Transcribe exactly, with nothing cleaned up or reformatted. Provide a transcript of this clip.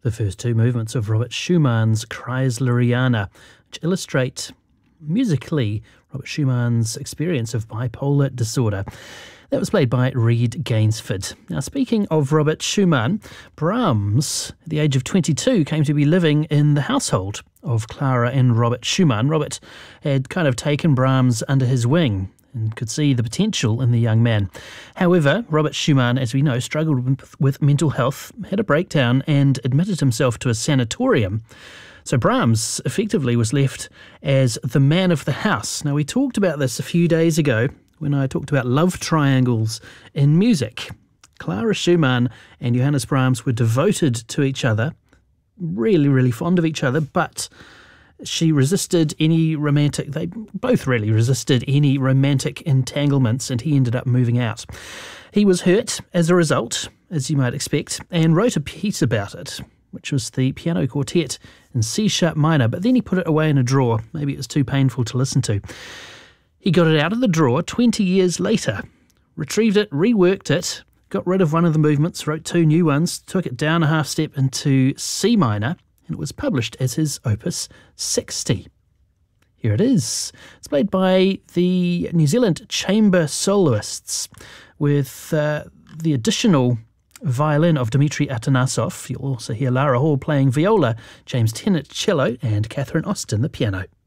The first two movements of Robert Schumann's Kreisleriana, which illustrate musically Robert Schumann's experience of bipolar disorder. That was played by Reed Gainsford. Now, speaking of Robert Schumann, Brahms, at the age of twenty-two, came to be living in the household of Clara and Robert Schumann. Robert had kind of taken Brahms under his wing and could see the potential in the young man. However, Robert Schumann, as we know, struggled with mental health, had a breakdown and admitted himself to a sanatorium. So Brahms effectively was left as the man of the house. Now, we talked about this a few days ago when I talked about love triangles in music. Clara Schumann and Johannes Brahms were devoted to each other, really, really fond of each other, but she resisted any romantic, they both really resisted any romantic entanglements, and he ended up moving out. He was hurt as a result, as you might expect, and wrote a piece about it, which was the piano quartet in C-sharp minor, but then he put it away in a drawer. Maybe it was too painful to listen to. He got it out of the drawer twenty years later, retrieved it, reworked it, got rid of one of the movements, wrote two new ones, took it down a half step into C minor, and it was published as his Opus sixty. Here it is. It's played by the New Zealand Chamber Soloists with uh, the additional violin of Dmitri Atanasov. You'll also hear Lara Hall playing viola, James Tennant cello, and Catherine Austin the piano.